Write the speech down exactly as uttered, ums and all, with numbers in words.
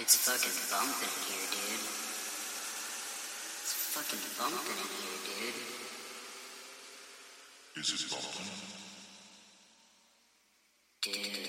It's fucking bumping in here, dude. It's fucking bumping in here, dude. Is it bumping? Dude.